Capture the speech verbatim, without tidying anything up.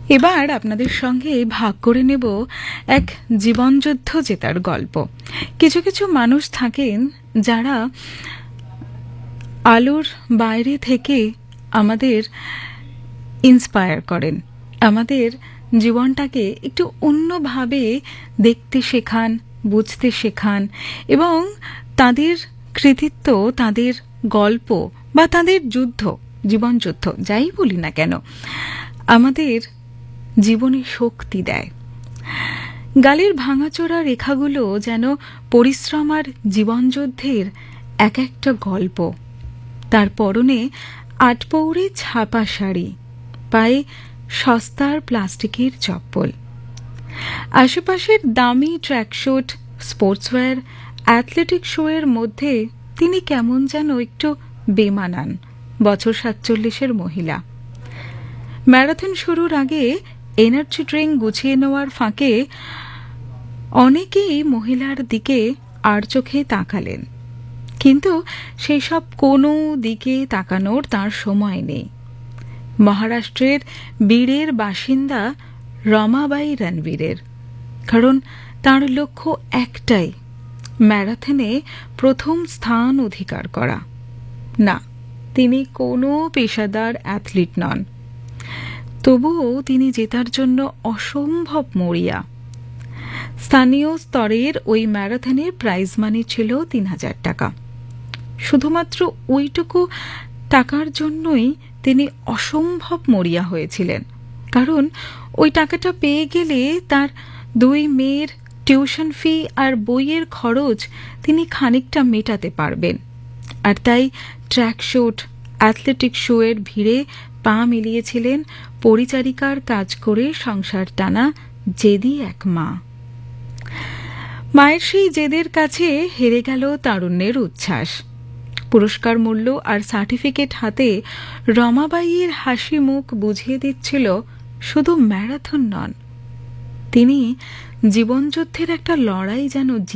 এবার আপনাদের সঙ্গে ভাগ করে নেব এক জীবনযুদ্ধ জেতার গল্প। কিছু কিছু মানুষ থাকেন যারা আলোর বাইরে থেকে আমাদের ইন্সপায়ার করেন, আমাদের জীবনটাকে একটু অন্যভাবে দেখতে শেখান, বুঝতে শেখান, এবং তাদের কৃতিত্ব, তাদের গল্প বা তাদের যুদ্ধ, জীবনযুদ্ধ যাই বলি না কেন, আমাদের জীবনে শক্তি দেয়। গালের ভাঙাচোরা রেখাগুলো যেন পরিশ্রম আর জীবনযুদ্ধের এক একটা গল্প। তার পরনে আটপৌরে ছাপা শাড়ি, পায়ে সস্তার প্লাস্টিকের চপ্পল। আশেপাশের দামি ট্র্যাকশুট, স্পোর্টসওয়্যার, অ্যাথলেটিক শোয়ের মধ্যে তিনি কেমন যেন একটু বেমানান বছর সাতচল্লিশের মহিলা। ম্যারাথন শুরুর আগে এনার্জি ড্রিঙ্ক গুছিয়ে নেওয়ার ফাঁকে অনেকেই মহিলার দিকে আর চোখে তাকালেন, কিন্তু সেই সব কোনো দিকে তাকানোর তার সময় নেই। মহারাষ্ট্রের বীরের বাসিন্দা রমাবাই রণবীরের, কারণ তার লক্ষ্য একটাই, ম্যারাথনে প্রথম স্থান অধিকার করা। না, তিনি কোনো পেশাদার অ্যাথলিট নন, তবুও তিনি জেতার জন্য অসম্ভব মরিয়া। স্থানীয় স্তরের ওই ম্যারাথনের প্রাইজ মানি ছিল তিন হাজার টাকা। শুধুমাত্র ওইটুকু টাকার জন্যই তিনি অসম্ভব মরিয়া হয়েছিলেন, কারণ ওই টাকাটা পেয়ে গেলে তার দুই মেয়ের টিউশন ফি আর বইয়ের খরচ তিনি খানিকটা মেটাতে পারবেন। আর তাই ট্র্যাকশুট, অ্যাথলেটিক শোয়ের ভিড়ে পা মিলিয়েছিলেন পরিচারিকার কাজ করে সংসার টানা জেদি এক মা। মায়ের সেই জেদের কাছে হেরে গেল তারুণ্যের উচ্ছ্বাস। পুরস্কার মূল্য আর সার্টিফিকেট হাতে রমাবাইয়ের হাসি মুখ বুঝিয়ে দিচ্ছিল শুধু ম্যারাথন নন, তিনি জীবনযুদ্ধের একটা লড়াই যেন